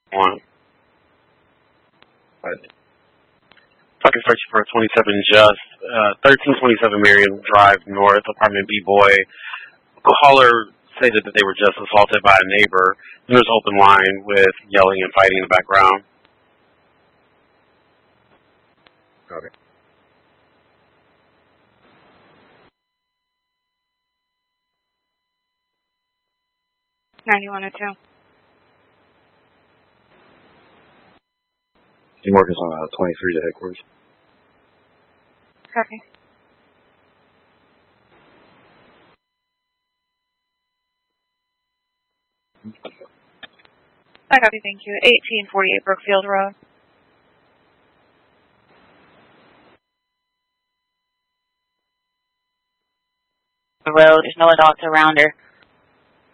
One. But fucking searching for 27 Just, 1327 Marion Drive North, apartment B-Boy. Caller stated that they were just assaulted by a neighbor. There's open line with yelling and fighting in the background. Okay. $91.02. Team workers on 23 to headquarters. Copy. I copy, thank you. 1848 Brookfield Road. The road, there's no adults around her.